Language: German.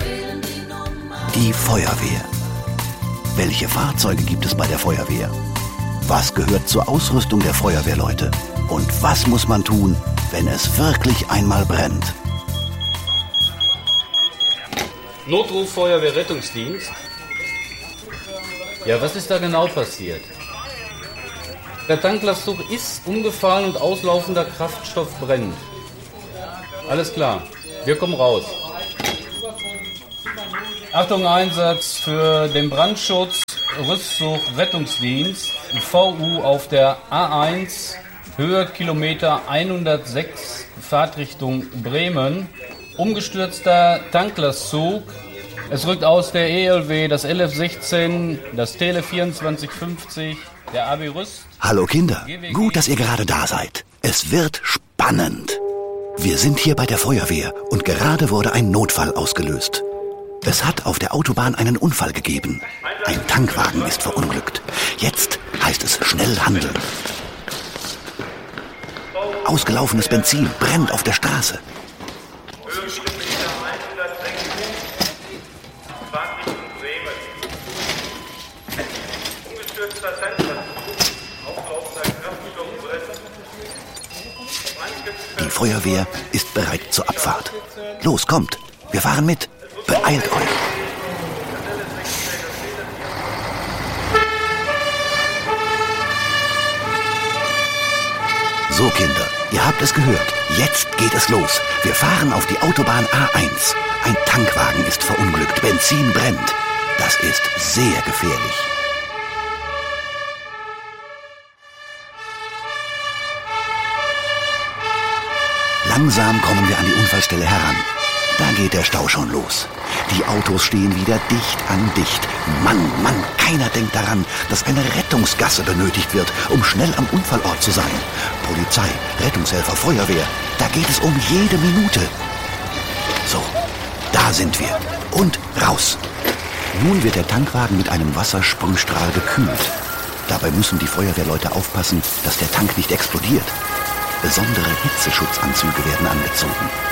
Die Feuerwehr. Welche Fahrzeuge gibt es bei der Feuerwehr? Was gehört zur Ausrüstung der Feuerwehrleute? Und was muss man tun, wenn es wirklich einmal brennt? Notruf Feuerwehr Rettungsdienst. Ja, was ist da genau passiert? Der Tanklastzug ist umgefallen und auslaufender Kraftstoff brennt. Alles klar, wir kommen raus. Achtung, Einsatz für den Brandschutz, Rüstzug Rettungsdienst, VU auf der A1, Höhe Kilometer 106, Fahrtrichtung Bremen. Umgestürzter Tanklastzug. Es rückt aus der ELW, das LF16, das Tele 2450, der AB Rüst. Hallo Kinder, gut, dass ihr gerade da seid. Es wird spannend. Wir sind hier bei der Feuerwehr und gerade wurde ein Notfall ausgelöst. Es hat auf der Autobahn einen Unfall gegeben. Ein Tankwagen ist verunglückt. Jetzt heißt es schnell handeln. Ausgelaufenes Benzin brennt auf der Straße. Die Feuerwehr ist bereit zur Abfahrt. Los, kommt, wir fahren mit. Beeilt euch. So, Kinder, ihr habt es gehört. Jetzt geht es los. Wir fahren auf die Autobahn A1. Ein Tankwagen ist verunglückt. Benzin brennt. Das ist sehr gefährlich. Langsam kommen wir an die Unfallstelle heran. Da geht der Stau schon los. Die Autos stehen wieder dicht an dicht. Mann, keiner denkt daran, dass eine Rettungsgasse benötigt wird, um schnell am Unfallort zu sein. Polizei, Rettungshelfer, Feuerwehr, da geht es um jede Minute. So, da sind wir. Und raus. Nun wird der Tankwagen mit einem Wassersprühstrahl gekühlt. Dabei müssen die Feuerwehrleute aufpassen, dass der Tank nicht explodiert. Besondere Hitzeschutzanzüge werden angezogen.